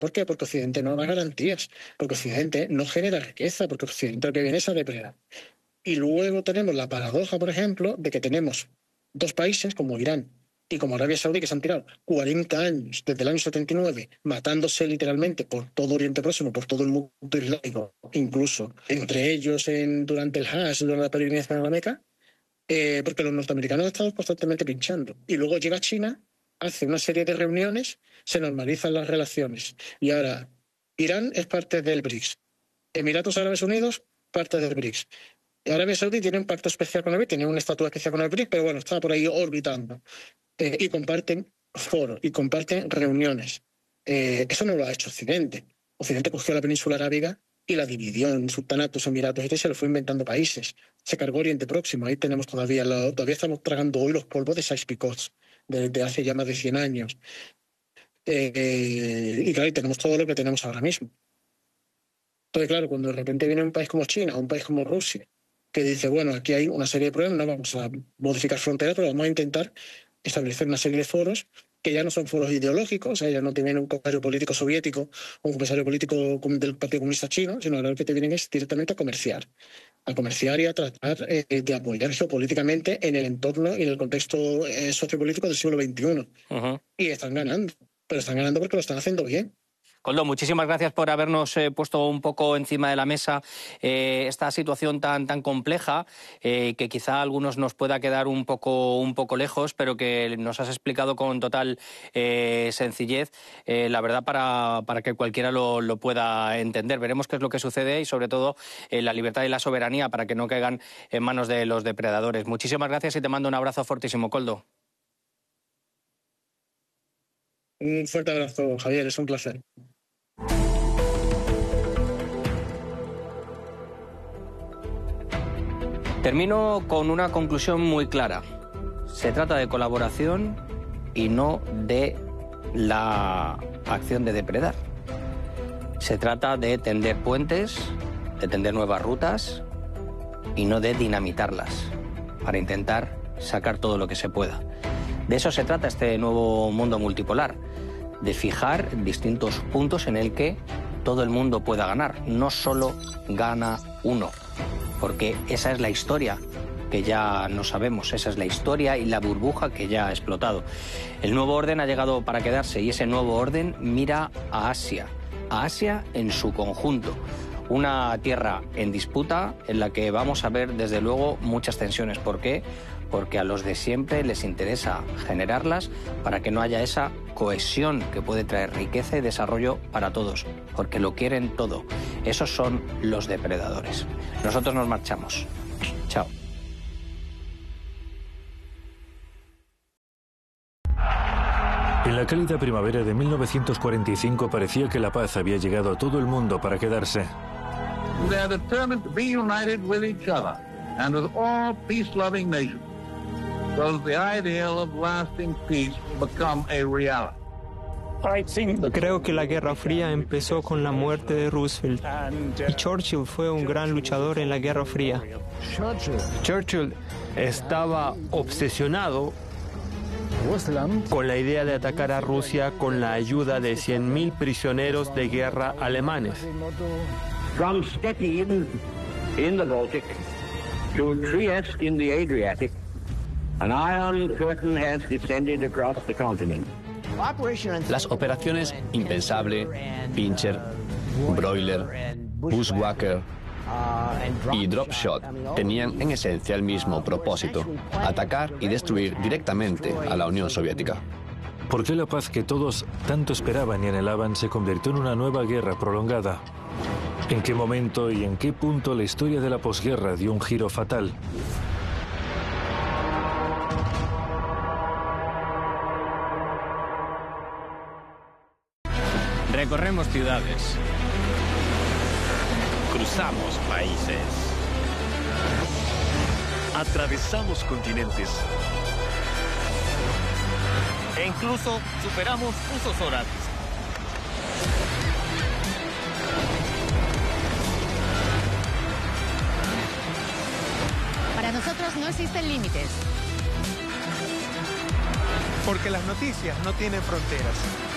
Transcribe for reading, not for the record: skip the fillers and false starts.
¿Por qué? Porque Occidente no da garantías, porque Occidente no genera riqueza, porque Occidente lo que viene es a depredar. Y luego tenemos la paradoja, por ejemplo, de que tenemos dos países como Irán y como Arabia Saudí que se han tirado 40 años desde el año 79 matándose literalmente por todo Oriente Próximo, por todo el mundo islámico, incluso entre ellos durante el Hajj, durante la peregrinación a la Meca, porque los norteamericanos han estado constantemente pinchando. Y luego llega China, hace una serie de reuniones, se normalizan las relaciones. Y ahora Irán es parte del BRICS. Emiratos Árabes Unidos, parte del BRICS. Arabia Saudí tiene un pacto especial con el BRICS, tiene un estatus especial con el BRICS, pero bueno, está por ahí orbitando. Y comparten foros, y comparten reuniones. Eso no lo ha hecho Occidente. Occidente cogió la península arábiga y la dividió en sultanatos, emiratos, y se lo fue inventando países. Se cargó Oriente Próximo, ahí tenemos todavía estamos tragando hoy los polvos de Sykes-Picot, desde hace ya más de 100 años. Y claro, y tenemos todo lo que tenemos ahora mismo. Entonces, claro, cuando de repente viene un país como China o un país como Rusia, que dice, bueno, aquí hay una serie de problemas, no vamos a modificar fronteras, pero vamos a intentar establecer una serie de foros que ya no son foros ideológicos, o sea, ya no tienen un comisario político soviético o un comisario político del Partido Comunista Chino, sino ahora lo que te vienen es directamente a comerciar y a tratar de apoyar geopolíticamente en el entorno y en el contexto sociopolítico del siglo XXI. Y están ganando, pero están ganando porque lo están haciendo bien. Koldo, muchísimas gracias por habernos puesto un poco encima de la mesa esta situación tan compleja, que quizá a algunos nos pueda quedar un poco lejos, pero que nos has explicado con total sencillez, la verdad, para que cualquiera lo pueda entender. Veremos qué es lo que sucede y, sobre todo, la libertad y la soberanía para que no caigan en manos de los depredadores. Muchísimas gracias y te mando un abrazo fortísimo, Koldo. Un fuerte abrazo, Javier, es un placer. Termino con una conclusión muy clara. Se trata de colaboración y no de la acción de depredar. Se trata de tender puentes, de tender nuevas rutas y no de dinamitarlas para intentar sacar todo lo que se pueda. De eso se trata este nuevo mundo multipolar, de fijar distintos puntos en el que todo el mundo pueda ganar, no solo gana uno, porque esa es la historia que ya no sabemos, esa es la historia y la burbuja que ya ha explotado. El nuevo orden ha llegado para quedarse y ese nuevo orden mira a Asia en su conjunto. Una tierra en disputa en la que vamos a ver desde luego muchas tensiones. ¿Por qué? Porque a los de siempre les interesa generarlas para que no haya esa cohesión que puede traer riqueza y desarrollo para todos, porque lo quieren todo. Esos son los depredadores. Nosotros nos marchamos. Chao. En la cálida primavera de 1945 parecía que la paz había llegado a todo el mundo para quedarse. They are determined to be united with each other and with all peace-loving nations, so that the ideal of lasting peace will become a reality. Creo que la Guerra Fría empezó con la muerte de Roosevelt y Churchill fue un gran luchador en la Guerra Fría. Churchill estaba obsesionado con la idea de atacar a Rusia con la ayuda de 100.000 prisioneros de guerra alemanes. From Stettin in the Baltic to Trieste in the Adriatic, an iron curtain has descended across the continent. Las operaciones Impensable, Pincher, Broiler, Bushwhacker y Dropshot tenían en esencia el mismo propósito: atacar y destruir directamente a la Unión Soviética. ¿Por qué la paz que todos tanto esperaban y anhelaban se convirtió en una nueva guerra prolongada? ¿En qué momento y en qué punto la historia de la posguerra dio un giro fatal? Recorremos ciudades. Cruzamos países. Atravesamos continentes. E incluso superamos usos horarios. Para nosotros no existen límites. Porque las noticias no tienen fronteras.